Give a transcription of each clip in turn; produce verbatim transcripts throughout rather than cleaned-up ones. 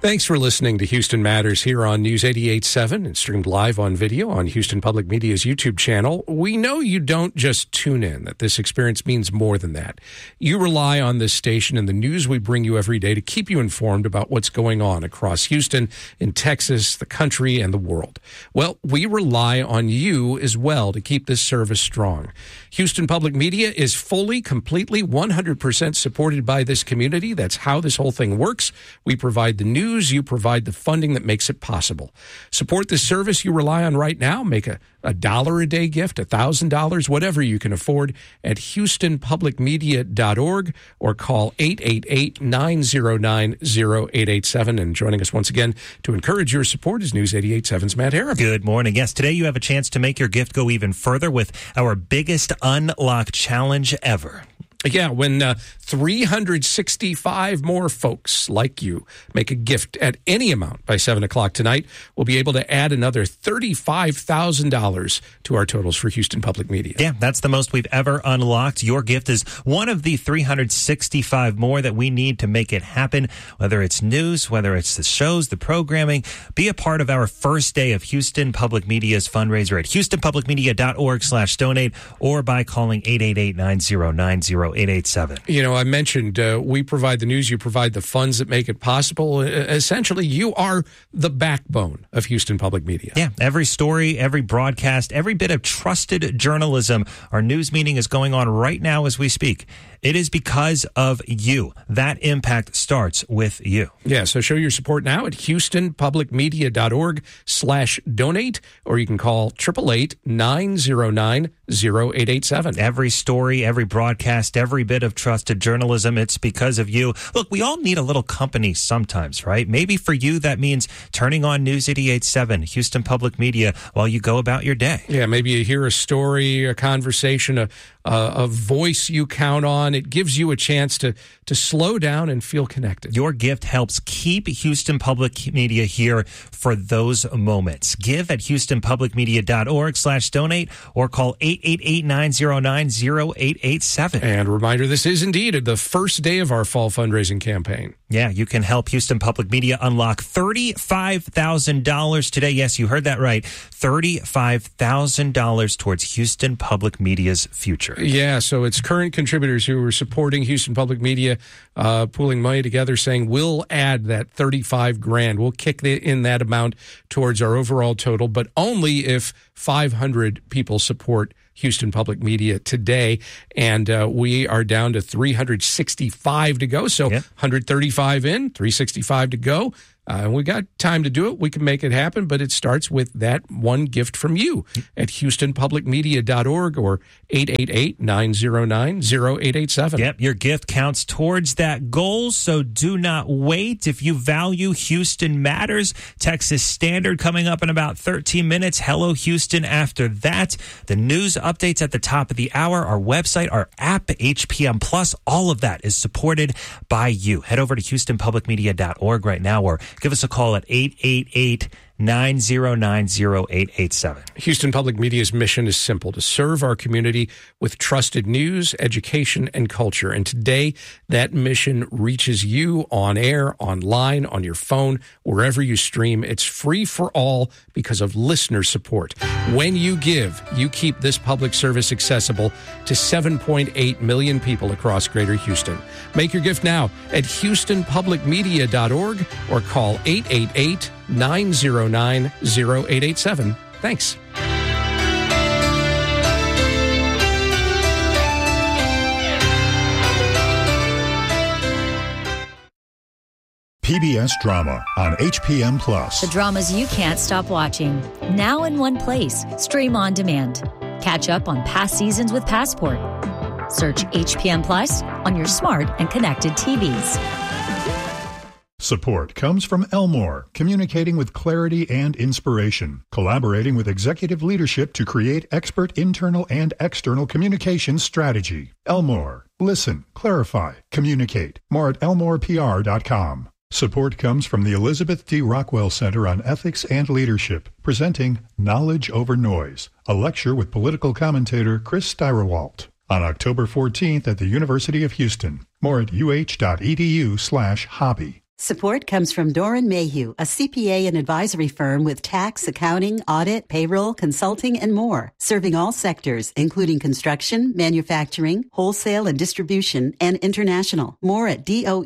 Thanks for listening to Houston Matters here on News eighty-eight point seven and streamed live on video on Houston Public Media's YouTube channel. We know you don't just tune in, that this experience means more than that. You rely on this station and the news we bring you every day to keep you informed about what's going on across Houston, in Texas, the country, and the world. Well, we rely on you as well to keep this service strong. Houston Public Media is fully, completely, one hundred percent supported by this community. That's how this whole thing works. We provide the news. You provide the funding that makes it possible. Support the service you rely on right now. Make a, a dollar a day gift, a thousand dollars, whatever you can afford at houston public media dot org or call eight eight eight, nine zero nine, zero eight eight seven. And joining us once again to encourage your support is News eighty-eight point seven's Matt Harriman. Good morning. Yes, today you have a chance to make your gift go even further with our biggest unlock challenge ever. Yeah, when uh, three hundred sixty-five more folks like you make a gift at any amount by seven o'clock tonight, we'll be able to add another thirty-five thousand dollars to our totals for Houston Public Media. Yeah, that's the most we've ever unlocked. Your gift is one of the three hundred sixty-five more that we need to make it happen, whether it's news, whether it's the shows, the programming. Be a part of our first day of Houston Public Media's fundraiser at houston public media dot org slash donate or by calling eight eight eight, nine zero nine, zero eight eight seven. You know, I mentioned uh, we provide the news, you provide the funds that make it possible. Uh, essentially, you are the backbone of Houston Public Media. Yeah, every story, every broadcast, every bit of trusted journalism. Our news meeting is going on right now as we speak. It is because of you. That impact starts with you. Yeah, so show your support now at houston public media dot org slash donate, or you can call eight eight eight, nine zero nine, zero eight eight seven. Every story, every broadcast, every bit of trusted journalism, it's because of you. Look, we all need a little company sometimes, right? Maybe for you, that means turning on News eighty-eight point seven, Houston Public Media, while you go about your day. Yeah, maybe you hear a story, a conversation, a, a, a voice you count on. It gives you a chance to, to slow down and feel connected. Your gift helps keep Houston Public Media here for those moments. Give at houston public media dot org slash donate or call eight eight eight, nine zero nine, zero eight eight seven. And a reminder, this is indeed the first day of our fall fundraising campaign. Yeah, you can help Houston Public Media unlock thirty-five thousand dollars today. Yes, you heard that right. thirty-five thousand dollars towards Houston Public Media's future. Yeah, so it's current contributors who are supporting Houston Public Media, uh, pooling money together, saying we'll add that thirty-five grand. We'll kick the, in that amount towards our overall total, but only if five hundred people support Houston Public Media today, and uh, we are down to three hundred sixty-five to go. So yep. one hundred thirty-five in, three hundred sixty-five to go. Uh, we got time to do it. We can make it happen, but it starts with that one gift from you at houston public media dot org or eight eight eight, nine zero nine, zero eight eight seven. Yep, your gift counts towards that goal, so do not wait. If you value Houston Matters, Texas Standard coming up in about thirteen minutes. Hello, Houston after that. The news updates at the top of the hour, our website, our app, H P M Plus, all of that is supported by you. Head over to houston public media dot org right now or give us a call at eight eight eight, nine zero nine, zero eight eight seven. Houston Public Media's mission is simple: to serve our community with trusted news, education, and culture. And today, that mission reaches you on air, online, on your phone, wherever you stream. It's free for all because of listener support. When you give, you keep this public service accessible to seven point eight million people across Greater Houston. Make your gift now at houston public media dot org or call eight eight eight, nine zero nine, zero eight eight seven. Thanks. P B S Drama on H P M Plus. The dramas you can't stop watching. Now in one place. Stream on demand. Catch up on past seasons with Passport. Search H P M Plus on your smart and connected T Vs. Support comes from Elmore, communicating with clarity and inspiration, collaborating with executive leadership to create expert internal and external communication strategy. Elmore, listen, clarify, communicate. More at elmore p r dot com. Support comes from the Elizabeth D. Rockwell Center on Ethics and Leadership, presenting Knowledge Over Noise, a lecture with political commentator Chris Steigerwalt, on October fourteenth at the University of Houston. More at uh dot e d u slash hobby. Support comes from Doran Mayhew, a C P A and advisory firm with tax, accounting, audit, payroll, consulting, and more, serving all sectors, including construction, manufacturing, wholesale and distribution, and international. More at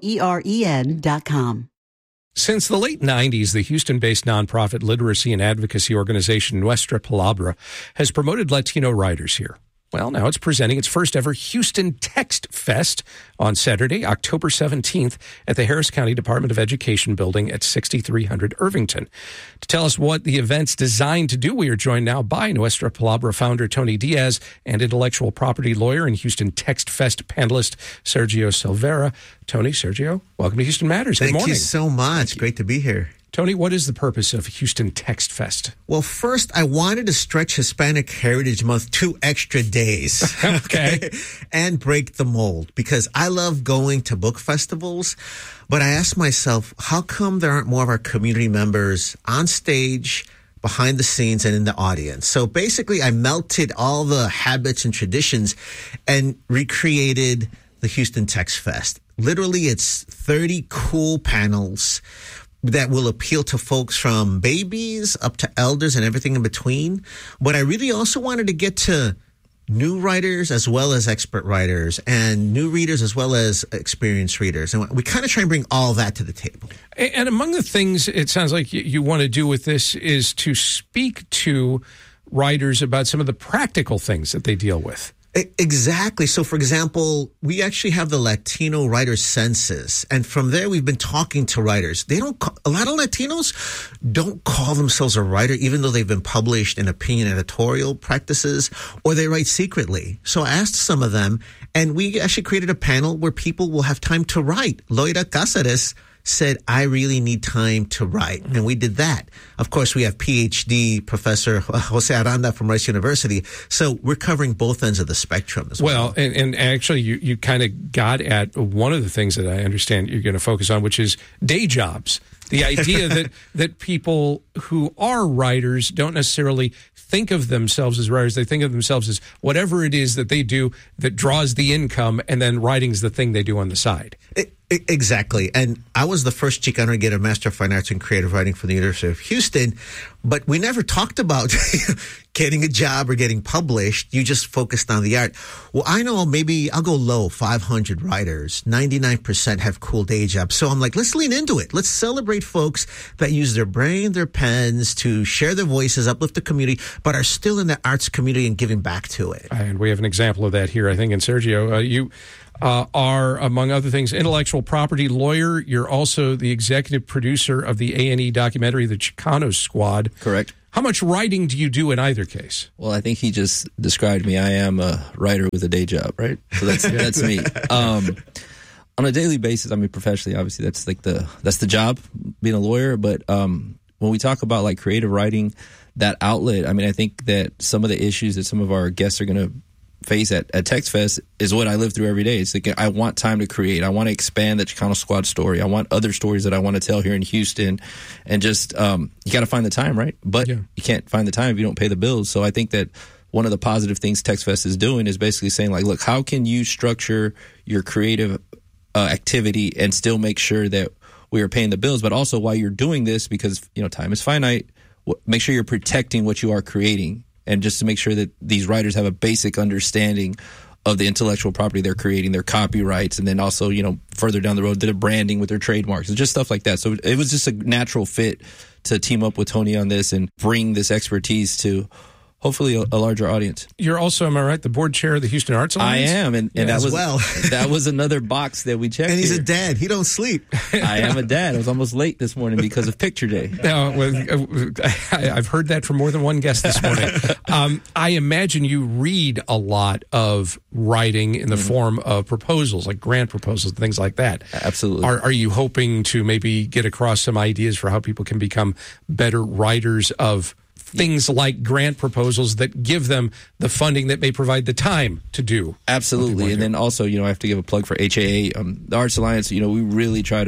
doeren dot com. Since the late nineties, the Houston-based nonprofit literacy and advocacy organization Nuestra Palabra has promoted Latino writers here. Well, now it's presenting its first ever Houston Text Fest on Saturday, October seventeenth at the Harris County Department of Education building at sixty-three hundred Irvington. To tell us what the event's designed to do, we are joined now by Nuestra Palabra founder Tony Diaz and intellectual property lawyer and Houston Text Fest panelist Sergio Silvera. Tony, Sergio, welcome to Houston Matters. Good Thank morning. Thank you so much. Great to be here. Tony, what is the purpose of Houston Text Fest? Well, first, I wanted to stretch Hispanic Heritage Month two extra days. Okay. And break the mold, because I love going to book festivals. But I asked myself, how come there aren't more of our community members on stage, behind the scenes, and in the audience? So basically, I melted all the habits and traditions and recreated the Houston Text Fest. Literally, it's thirty cool panels that will appeal to folks from babies up to elders and everything in between. But I really also wanted to get to new writers as well as expert writers, and new readers as well as experienced readers. And we kind of try and bring all that to the table. And among the things it sounds like you want to do with this is to speak to writers about some of the practical things that they deal with. Exactly. So, for example, we actually have the Latino Writers Census, and from there we've been talking to writers. They don't call, a lot of Latinos don't call themselves a writer, even though they've been published in opinion editorial practices, or they write secretly. So I asked some of them, and we actually created a panel where people will have time to write. Loida Cáceres said, I really need time to write. And we did that. Of course, we have P H D Professor Jose Aranda from Rice University. So we're covering both ends of the spectrum as well. Well, and, and actually, you, you kind of got at one of the things that I understand you're going to focus on, which is day jobs. The idea that, that people who are writers don't necessarily think of themselves as writers. They think of themselves as whatever it is that they do that draws the income, and then writing's the thing they do on the side. It, it, exactly. And I was the first Chicano to get a Master of Fine Arts in Creative Writing from the University of Houston, but we never talked about getting a job or getting published. You just focused on the art. Well, I know maybe I'll go low, five hundred writers, ninety-nine percent have cool day jobs. So I'm like, let's lean into it. Let's celebrate folks that use their brain, their pens to share their voices, uplift the community, but are still in the arts community and giving back to it. And we have an example of that here, I think, in Sergio. Uh, you uh, are, among other things, intellectual property lawyer. You're also the executive producer of the A and E documentary, The Chicano Squad. Correct. How much writing do you do in either case? Well, I think he just described me. I am a writer with a day job, right? So that's that's me. Um, on a daily basis, I mean, professionally, obviously, that's like the that's the job, being a lawyer. But um, when we talk about like creative writing, that outlet, I mean, I think that some of the issues that some of our guests are going to face at, at TextFest is what I live through every day. It's like, I want time to create. I want to expand the Chicano Squad story. I want other stories that I want to tell here in Houston. And just, um, you got to find the time, right? But yeah. You can't find the time if you don't pay the bills. So I think that one of the positive things TextFest is doing is basically saying, like, look, how can you structure your creative uh, activity and still make sure that we are paying the bills, but also while you're doing this, because, you know, time is finite, make sure you're protecting what you are creating. And just to make sure that these writers have a basic understanding of the intellectual property they're creating, their copyrights, and then also, you know, further down the road, their branding with their trademarks and just stuff like that. So it was just a natural fit to team up with Tony on this and bring this expertise to hopefully a, a larger audience. You're also, am I right, the board chair of the Houston Arts Alliance? I am, and, and yeah, that was well. that was another box that we checked. And he's here. a dad; he don't sleep. I am a dad. I was almost late this morning because of picture day. No, well, I've heard that from more than one guest this morning. um, I imagine you read a lot of writing in the mm-hmm. form of proposals, like grant proposals and things like that. Absolutely. Are, are you hoping to maybe get across some ideas for how people can become better writers of things like grant proposals that give them the funding that may provide the time to do? Absolutely. And then also, you know, I have to give a plug for H A A. Um, the Arts Alliance, you know, we really try to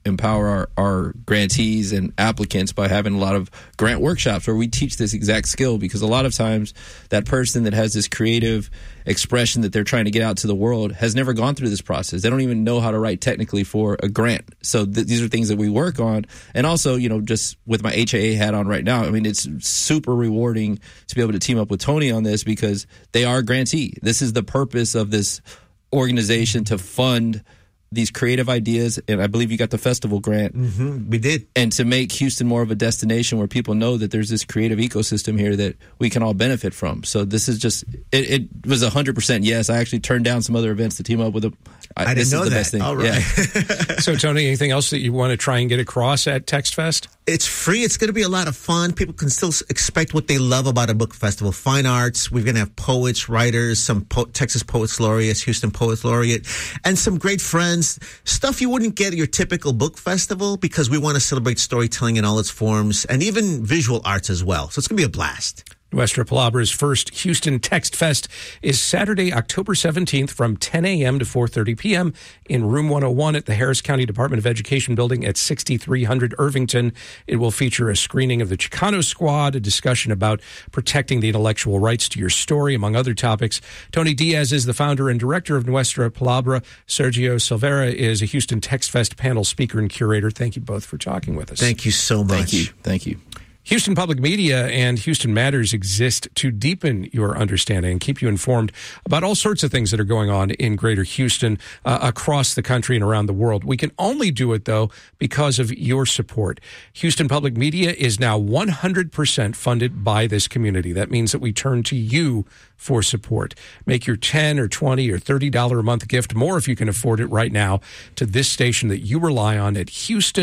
empower our, our grantees and applicants by having a lot of grant workshops where we teach this exact skill, because a lot of times that person that has this creative expression that they're trying to get out to the world has never gone through this process. They don't even know how to write technically for a grant. So th- these are things that we work on. And also, you know, just with my H A A hat on right now, I mean, it's super rewarding to be able to team up with Tony on this, because they are a grantee. This is the purpose of this organization, to fund these creative ideas, and I believe you got the festival grant. Mm-hmm, we did. And to make Houston more of a destination where people know that there's this creative ecosystem here that we can all benefit from. So this is just, it, it was one hundred percent yes. I actually turned down some other events to team up with. A, I, I didn't this know is the that. Best thing. All right. Yeah. So, Tony, anything else that you want to try and get across at TextFest? It's free. It's going to be a lot of fun. People can still expect what they love about a book festival. Fine arts. We're going to have poets, writers, some po- Texas Poets Laureates, Houston Poets Laureate, and some great friends. Stuff you wouldn't get at your typical book festival, because we want to celebrate storytelling in all its forms, and even visual arts as well. So it's going to be a blast. Nuestra Palabra's first Houston Text Fest is Saturday, October seventeenth from ten a.m. to four thirty p.m. in Room one oh one at the Harris County Department of Education building at sixty-three hundred Irvington. It will feature a screening of the Chicano Squad, a discussion about protecting the intellectual rights to your story, among other topics. Tony Diaz is the founder and director of Nuestra Palabra. Sergio Silvera is a Houston Text Fest panel speaker and curator. Thank you both for talking with us. Thank you so much. Thank you. Thank you. Houston Public Media and Houston Matters exist to deepen your understanding and keep you informed about all sorts of things that are going on in Greater Houston, uh, across the country and around the world. We can only do it, though, because of your support. Houston Public Media is now one hundred percent funded by this community. That means that we turn to you for support. Make your ten or twenty or thirty dollars a month gift, more if you can afford it right now, to this station that you rely on at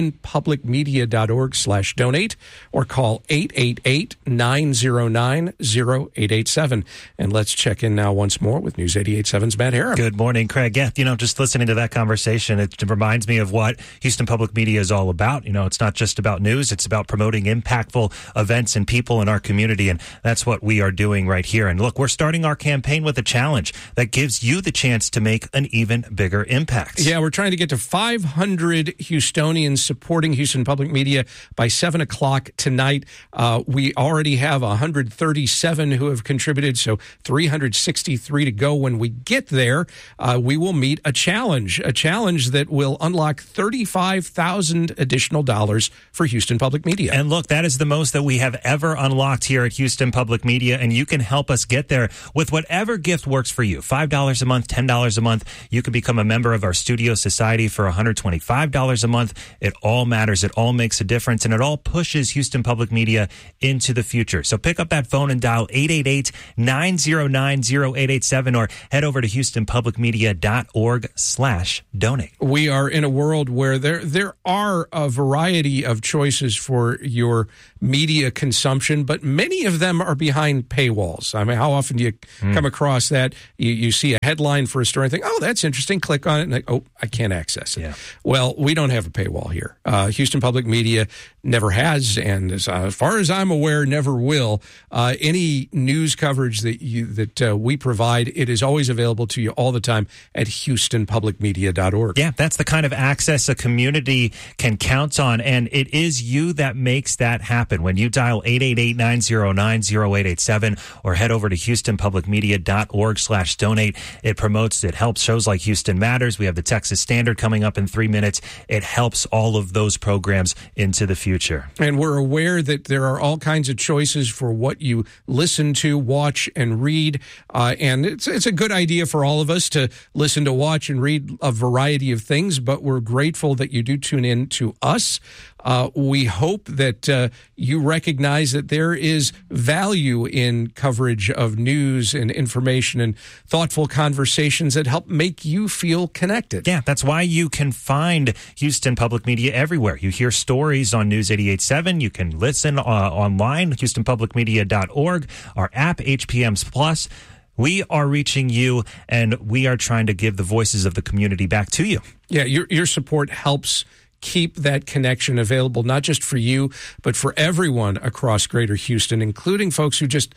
houstonpublicmedia.org slash donate, or call eight eight eight, nine oh nine, oh eight eight seven. And let's check in now once more with News eighty-eight point seven's Matt Harem. Good morning, Craig. Yeah, you know, just listening to that conversation, it reminds me of what Houston Public Media is all about. You know, it's not just about news, it's about promoting impactful events and people in our community, and that's what we are doing right here. And look, we're starting our campaign with a challenge that gives you the chance to make an even bigger impact. Yeah, we're trying to get to five hundred Houstonians supporting Houston Public Media by seven o'clock tonight. Uh, we already have one hundred thirty-seven who have contributed, so three hundred sixty-three to go. When we get there, uh, we will meet a challenge, a challenge that will unlock thirty-five thousand additional dollars for Houston Public Media. And look, that is the most that we have ever unlocked here at Houston Public Media, and you can help us get there with whatever gift works for you. five dollars a month, ten dollars a month. You can become a member of our Studio Society for one hundred twenty-five dollars a month. It all matters. It all makes a difference, and it all pushes Houston Public Media into the future. So pick up that phone and dial eight eight eight, nine oh nine, oh eight eight seven, or head over to houstonpublicmedia.org slash donate. We are in a world where there there are a variety of choices for your media consumption, but many of them are behind paywalls. I mean, how often do you mm. come across that? You, you see a headline for a story and think, oh, that's interesting. Click on it and like, oh, I can't access it. Yeah. Well, we don't have a paywall here. Uh, Houston Public Media never has, and as, uh, as far as I'm aware, never will. Uh, any news coverage that you that uh, we provide, it is always available to you all the time at houston public media dot org. Yeah, that's the kind of access a community can count on, and it is you that makes that happen. When you dial eight eight eight, nine oh nine, oh eight eight seven or head over to houstonpublicmedia.org slash donate, it promotes, it helps shows like Houston Matters. We have the Texas Standard coming up in three minutes. It helps all of those programs into the future. And we're aware that there are all kinds of choices for what you listen to, watch, and read. Uh, and it's, it's a good idea for all of us to listen to, watch, and read a variety of things, but we're grateful that you do tune in to us. Uh, we hope that uh, you recognize that there is value in coverage of news and information and thoughtful conversations that help make you feel connected. Yeah, that's why you can find Houston Public Media everywhere. You hear stories on News eighty-eight point seven. You can listen uh, online, houston public media dot org, our app, H P Ms Plus. We are reaching you, and we are trying to give the voices of the community back to you. Yeah, your your support helps keep that connection available, not just for you, but for everyone across Greater Houston, including folks who just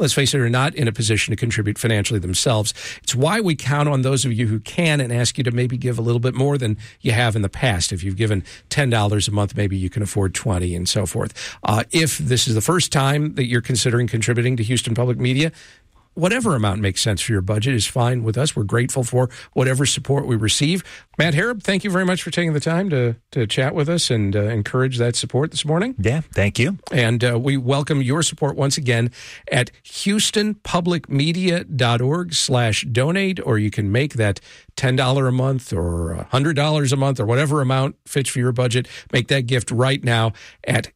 let's face it, are not in a position to contribute financially themselves. It's why we count on those of you who can and ask you to maybe give a little bit more than you have in the past. If you've given ten dollars a month, maybe you can afford twenty dollars and so forth. Uh, if this is the first time that you're considering contributing to Houston Public Media, whatever amount makes sense for your budget is fine with us. We're grateful for whatever support we receive. Matt Harrop, thank you very much for taking the time to, to chat with us and uh, encourage that support this morning. Yeah, thank you. And uh, we welcome your support once again at houstonpublicmedia.org slash donate, or you can make that ten dollars a month or one hundred dollars a month or whatever amount fits for your budget. Make that gift right now at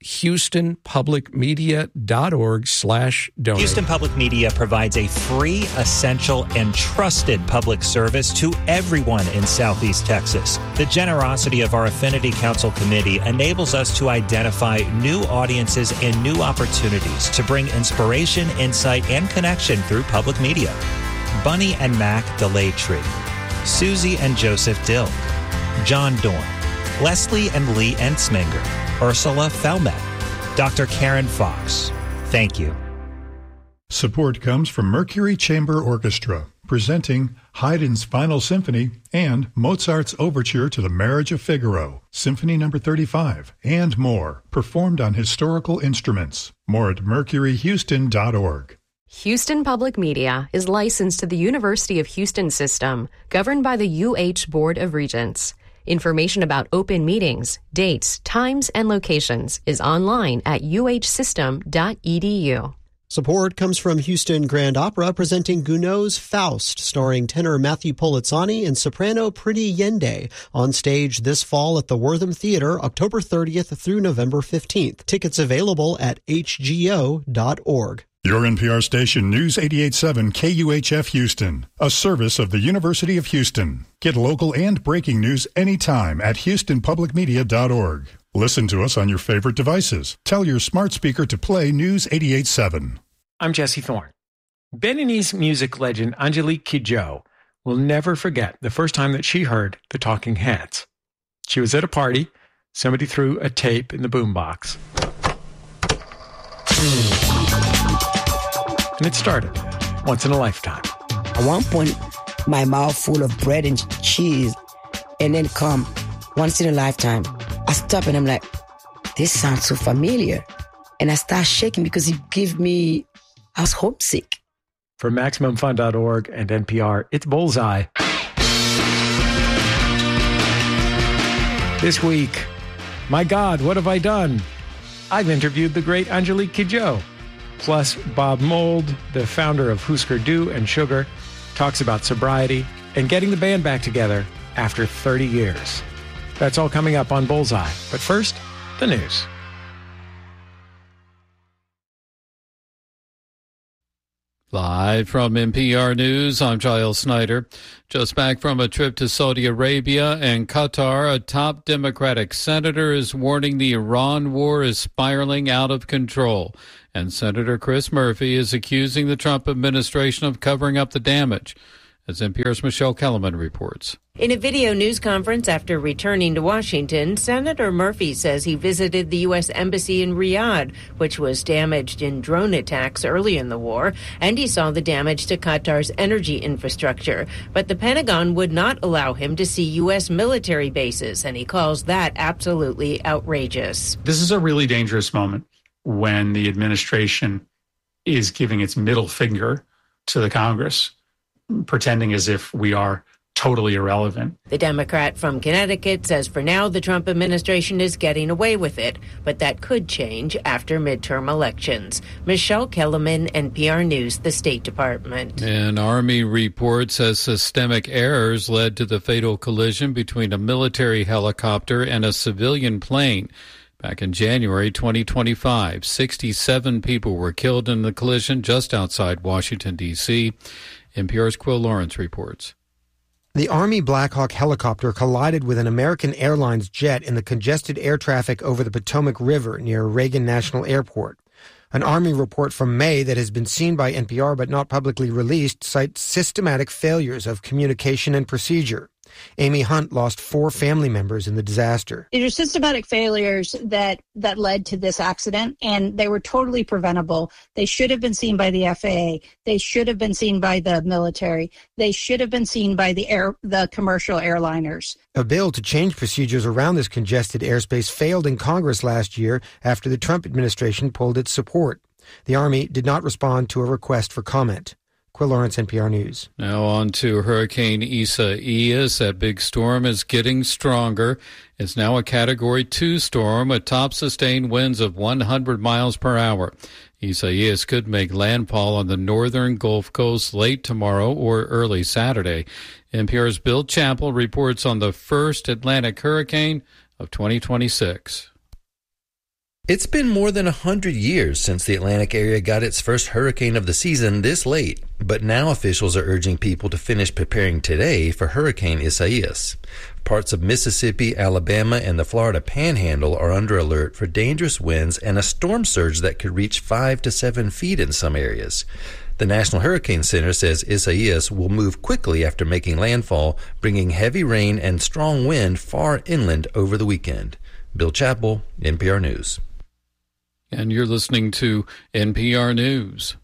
houstonpublicmedia.org slash donate. Houston Public Media provides a free, essential, and trusted public service to everyone in Southeast Texas. The generosity of our Affinity Council Committee enables us to identify new audiences and new opportunities to bring inspiration, insight, and connection through public media. Bunny and Mac DeLaytree, Susie and Joseph Dill, John Dorn, Leslie and Lee Ensminger, Ursula Felmet, Doctor Karen Fox. Thank you. Support comes from Mercury Chamber Orchestra, presenting Haydn's Final Symphony and Mozart's Overture to the Marriage of Figaro, Symphony Number thirty-five, and more, performed on historical instruments. More at mercury houston dot org. Houston Public Media is licensed to the University of Houston System, governed by the U H Board of Regents. Information about open meetings, dates, times, and locations is online at u h system dot e d u. Support comes from Houston Grand Opera presenting Gounod's Faust, starring tenor Matthew Polizzani and soprano Pretty Yende, on stage this fall at the Wortham Theater, October thirtieth through November fifteenth. Tickets available at h g o dot org. Your N P R station, News eighty-eight point seven K U H F Houston, a service of the University of Houston. Get local and breaking news anytime at houston public media dot org. Listen to us on your favorite devices. Tell your smart speaker to play News eighty-eight point seven. I'm Jesse Thorne. Beninese music legend Angelique Kidjo will never forget the first time that she heard the Talking Heads. She was at a party. Somebody threw a tape in the boombox. And it started once in a lifetime. At one point, my mouth full of bread and cheese, and then come once in a lifetime. I stop and I'm like, this sounds so familiar. And I start shaking because it gave me, I was homesick. For Maximum Fun dot org and N P R, it's Bullseye. This week, my God, what have I done? I've interviewed the great Angelique Kidjo. Plus, Bob Mould, the founder of Husker Du and Sugar, talks about sobriety and getting the band back together after thirty years. That's all coming up on Bullseye. But first, the news. Live from N P R News, I'm Giles Snyder. Just back from a trip to Saudi Arabia and Qatar, a top Democratic senator is warning the Iran war is spiraling out of control. And Senator Chris Murphy is accusing the Trump administration of covering up the damage. As N P R's Michelle Kellerman reports. In a video news conference after returning to Washington, Senator Murphy says he visited the U S Embassy in Riyadh, which was damaged in drone attacks early in the war, and he saw the damage to Qatar's energy infrastructure. But the Pentagon would not allow him to see U S military bases, and he calls that absolutely outrageous. This is a really dangerous moment when the administration is giving its middle finger to the Congress, pretending as if we are totally irrelevant. The Democrat from Connecticut says for now the Trump administration is getting away with it, but that could change after midterm elections. Michelle Kellerman, N P R News, the State Department. An Army report says systemic errors led to the fatal collision between a military helicopter and a civilian plane. Back in January twenty twenty-five, sixty-seven people were killed in the collision just outside Washington, D C N P R's Quill Lawrence reports. The Army Black Hawk helicopter collided with an American Airlines jet in the congested air traffic over the Potomac River near Reagan National Airport. An Army report from May that has been seen by N P R but not publicly released cites systematic failures of communication and procedure. Amy Hunt lost four family members in the disaster. These are systematic failures that, that led to this accident, and they were totally preventable. They should have been seen by the F A A. They should have been seen by the military. They should have been seen by the air, the commercial airliners. A bill to change procedures around this congested airspace failed in Congress last year after the Trump administration pulled its support. The Army did not respond to a request for comment. Quill Lawrence, N P R News. Now on to Hurricane Isaias. That big storm is getting stronger. It's now a Category two storm with top sustained winds of one hundred miles per hour. Isaias could make landfall on the northern Gulf Coast late tomorrow or early Saturday. N P R's Bill Chappell reports on the first Atlantic hurricane of twenty twenty-six. It's been more than one hundred years since the Atlantic area got its first hurricane of the season this late, but now officials are urging people to finish preparing today for Hurricane Isaias. Parts of Mississippi, Alabama, and the Florida Panhandle are under alert for dangerous winds and a storm surge that could reach five to seven feet in some areas. The National Hurricane Center says Isaias will move quickly after making landfall, bringing heavy rain and strong wind far inland over the weekend. Bill Chappell, N P R News. And you're listening to N P R News.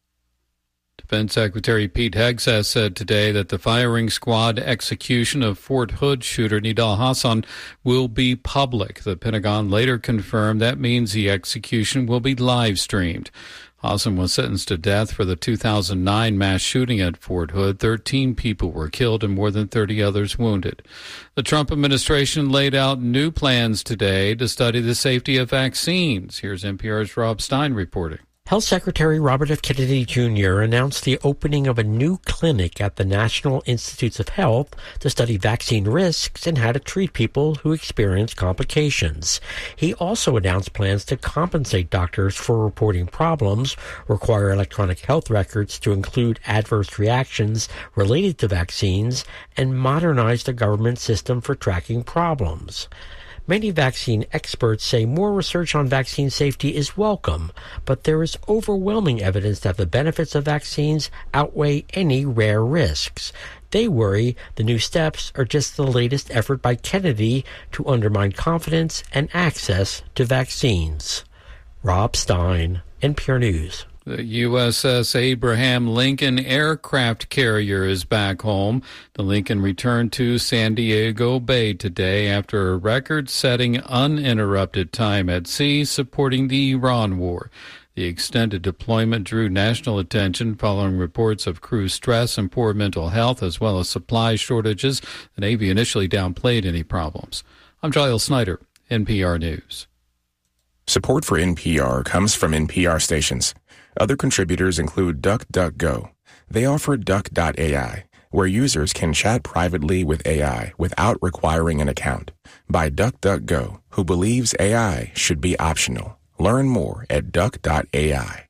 Defense Secretary Pete Hegseth said today that the firing squad execution of Fort Hood shooter Nidal Hasan will be public. The Pentagon later confirmed that means the execution will be live streamed. Hasan was sentenced to death for the two thousand nine mass shooting at Fort Hood. thirteen people were killed and more than thirty others wounded. The Trump administration laid out new plans today to study the safety of vaccines. Here's N P R's Rob Stein reporting. Health Secretary Robert F. Kennedy Junior announced the opening of a new clinic at the National Institutes of Health to study vaccine risks and how to treat people who experience complications. He also announced plans to compensate doctors for reporting problems, require electronic health records to include adverse reactions related to vaccines, and modernize the government system for tracking problems. Many vaccine experts say more research on vaccine safety is welcome, but there is overwhelming evidence that the benefits of vaccines outweigh any rare risks. They worry the new steps are just the latest effort by Kennedy to undermine confidence and access to vaccines. Rob Stein, N P R News. The U S S Abraham Lincoln aircraft carrier is back home. The Lincoln returned to San Diego Bay today after a record-setting uninterrupted time at sea supporting the Iran war. The extended deployment drew national attention following reports of crew stress and poor mental health, as well as supply shortages. The Navy initially downplayed any problems. I'm Giles Snyder, N P R News. Support for N P R comes from N P R stations. Other contributors include DuckDuckGo. They offer Duck dot A I, where users can chat privately with A I without requiring an account. By DuckDuckGo, who believes A I should be optional. Learn more at Duck dot A I.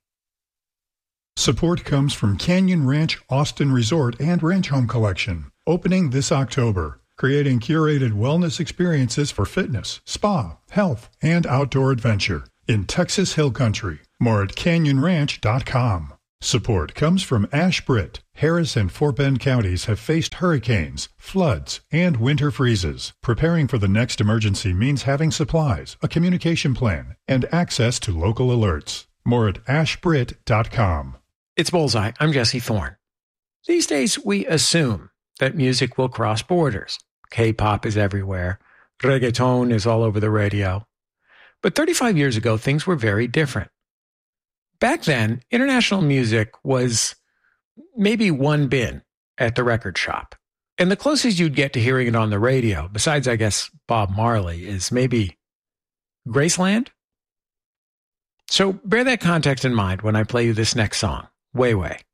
Support comes from Canyon Ranch Austin Resort and Ranch Home Collection, opening this October, creating curated wellness experiences for fitness, spa, health, and outdoor adventure in Texas Hill Country. More at canyon ranch dot com. Support comes from Ashbrit. Harris and Fort Bend counties have faced hurricanes, floods, and winter freezes. Preparing for the next emergency means having supplies, a communication plan, and access to local alerts. More at ashbrit dot com. It's Bullseye. I'm Jesse Thorne. These days, we assume that music will cross borders. K-pop is everywhere. Reggaeton is all over the radio. But thirty-five years ago, things were very different. Back then, international music was maybe one bin at the record shop. And the closest you'd get to hearing it on the radio, besides, I guess, Bob Marley, is maybe Graceland. So bear that context in mind when I play you this next song, Way Way.